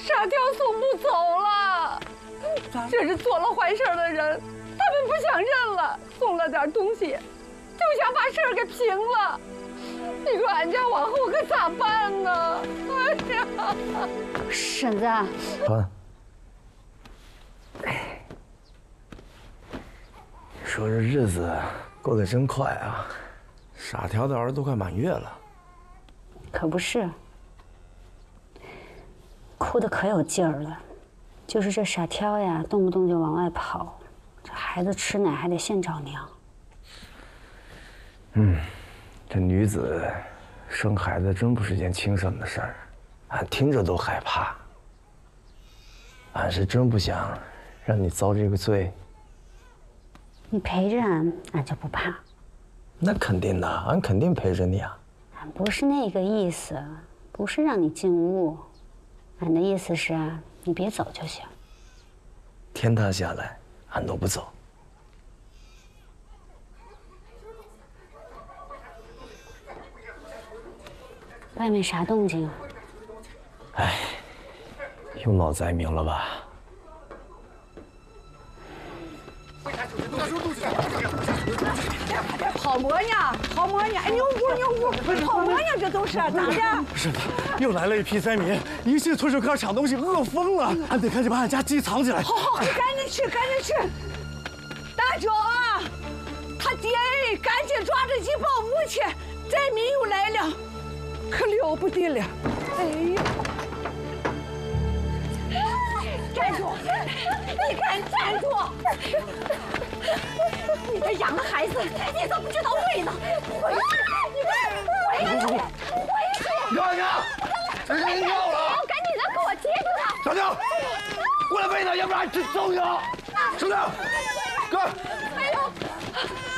傻条送不走了。这是做了坏事的人，他们不想认了，送了点东西，就想把事儿给平了。你说俺家往后可咋办呢？哎呀， 婶子啊， 说这日子过得真快啊！傻条的儿子都快满月了。 可不是，哭得可有劲儿了。就是这傻挑呀，动不动就往外跑，这孩子吃奶还得现找娘。 这女子生孩子真不是件轻省的事儿，俺听着都害怕。俺是真不想让你遭这个罪。 你陪着俺，俺就不怕。 那肯定的，俺肯定陪着你啊。 俺不是那个意思，不是让你进屋，俺的意思是啊，你别走就行。 天塌下来，俺都不走。 外面啥动静啊？ 哎，又闹灾民了吧？ 好模样，好模样！哎，牛屋牛屋，好模样，这都是咋的？ 是的，又来了一批灾民，一进村就开始抢东西，饿疯了。俺得赶紧把俺家鸡藏起来。 好，你赶紧去，赶紧去！大舅啊，他爹赶紧抓着鸡报武去，灾民又来了，可了不得了！哎呀！站住！你敢站住！你这养的孩子，你怎么不知道喂呢？回去！你回去！回去！ 娘娘，这人尿了！ 赶紧的，给我接住他！ 小娘，过来喂他，要不然真揍你了！小娘，哥！ 哎呦！